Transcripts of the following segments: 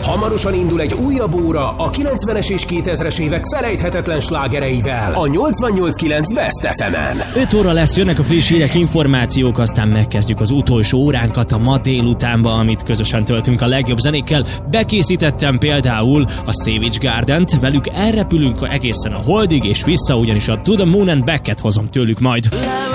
Hamarosan indul egy újabb óra a 90-es és 2000-es évek felejthetetlen slágereivel a 88.9 Best FM-en. 5 óra lesz, jönnek a friss hírek, információk, aztán megkezdjük az utolsó óránkat a ma délutánba, amit közösen töltünk a legjobb zenékkel. Bekészítettem például a Savage Gardent, velük elrepülünk egészen a Holdig és vissza, ugyanis a To the Moon and Back-et hozom tőlük majd.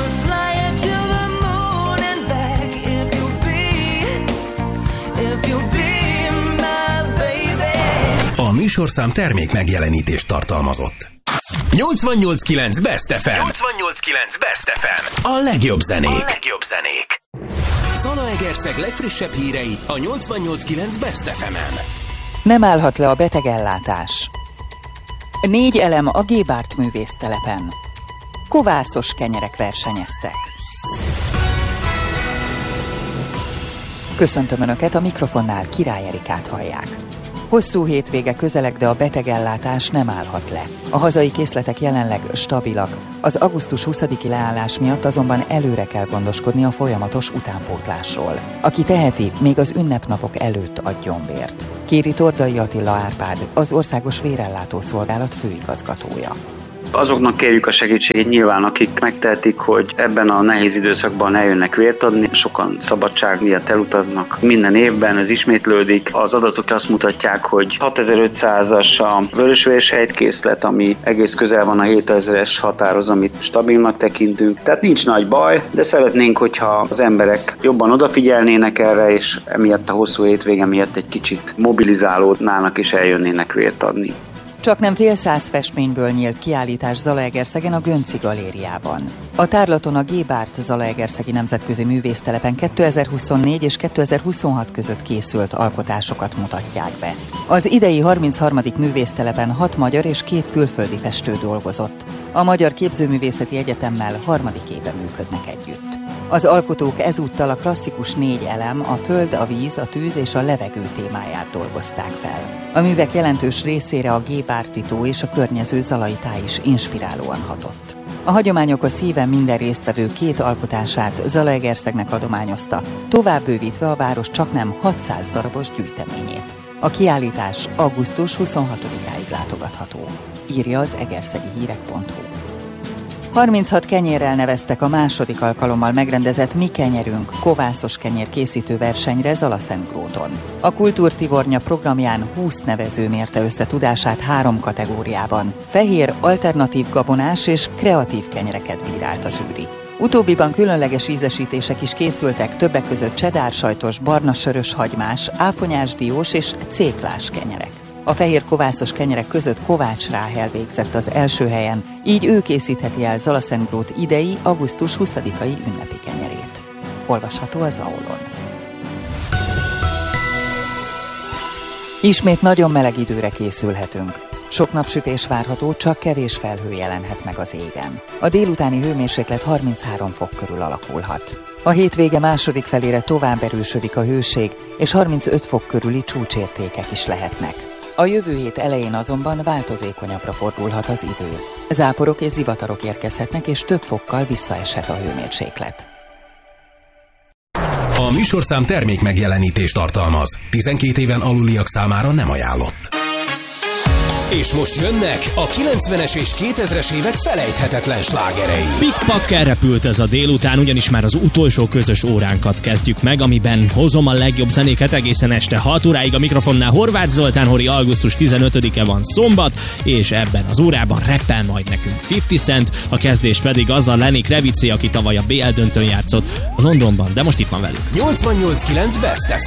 A műsorszám termék megjelenítést tartalmazott. 88.9 Best FM. 88.9 Best FM. A legjobb zenék. Zalaegerszeg legfrissebb hírei a 88.9 Best FM-en. Nem állhat le a betegellátás. 4 elem a Gébárt művésztelepen. Kovászos kenyerek versenyeztek. Köszöntöm Önöket, a mikrofonnál Király Erikát hallják. Hosszú hétvége közeleg, de a betegellátás nem állhat le. A hazai készletek jelenleg stabilak. Az augusztus 20-i leállás miatt azonban előre kell gondoskodni a folyamatos utánpótlásról. Aki teheti, még az ünnepnapok előtt adjon vért. Kéri Tordai Attila Árpád, az Országos Vérellátó Szolgálat főigazgatója. Azoknak kérjük a segítségét nyilván, akik megtehetik, hogy ebben a nehéz időszakban eljönnek vért adni. Sokan szabadság miatt elutaznak. Minden évben ez ismétlődik. Az adatok azt mutatják, hogy 6500-as a vörösvérsejtkészlet, ami egész közel van a 7000-es határhoz, amit stabilnak tekintünk. Tehát nincs nagy baj, de szeretnénk, hogyha az emberek jobban odafigyelnének erre, és emiatt a hosszú hétvége miatt egy kicsit mobilizálódnának és eljönnének vért adni. Csaknem fél száz festményből nyílt kiállítás Zalaegerszegen a Gönci galériában. A tárlaton a Gébárt Zalaegerszegi Nemzetközi Művésztelepen 2024 és 2026 között készült alkotásokat mutatják be. Az idei 33. művésztelepen 6 magyar és 2 külföldi festő dolgozott. A Magyar Képzőművészeti Egyetemmel 3. éve működnek együtt. Az alkotók ezúttal a klasszikus 4 elem, a föld, a víz, a tűz és a levegő témáját dolgozták fel. A művek jelentős részére a Gébárti tó és a környező zalai táj is inspirálóan hatott. A hagyományok a szíven minden résztvevő 2 alkotását Zalaegerszegnek adományozta, tovább bővítve a város csaknem 600 darabos gyűjteményét. A kiállítás augusztus 26-áig látogatható, írja az egerszegihírek.hu. 36 kenyérrel neveztek a második alkalommal megrendezett Mi Kenyerünk kovászos kenyér készítő versenyre Zalaszentgróton. A Kultúrtivornya programján 20 nevező mérte össze tudását 3 kategóriában. Fehér, alternatív gabonás és kreatív kenyereket bírált a zsűri. Utóbbiban különleges ízesítések is készültek, többek között csedársajtos, barna-sörös hagymás, áfonyás diós és céklás kenyerek. A fehér kovászos kenyerek között Kovács Ráhel végzett az első helyen, így ő készítheti el Zalaszentgrót idei, augusztus 20-ai ünnepi kenyerét. Olvasható az AOL-on. Ismét nagyon meleg időre készülhetünk. Sok napsütés várható, csak kevés felhő jelenhet meg az égen. A délutáni hőmérséklet 33 fok körül alakulhat. A hétvége második felére tovább erősödik a hőség, és 35 fok körüli csúcsértékek is lehetnek. A jövő hét elején azonban változékonyabbra fordulhat az idő. Záporok és zivatarok érkezhetnek, és több fokkal visszaeshet a hőmérséklet. A műsorszám termék megjelenítést tartalmaz. 12 éven aluliak számára nem ajánlott. És most jönnek a 90-es és 2000-es évek felejthetetlen slágerei. Pikpak elrepült ez a délután, ugyanis már az utolsó közös óránkat kezdjük meg, amiben hozom a legjobb zenéket egészen este 6 óráig. A mikrofonnál Horváth Zoltán Hori, augusztus 15-e van szombat, és ebben az órában rappel majd nekünk 50 Cent, a kezdés pedig azzal Lenny Kravitz, aki tavaly a BL döntőn játszott Londonban, de most itt van velük. 88.9 Best FM.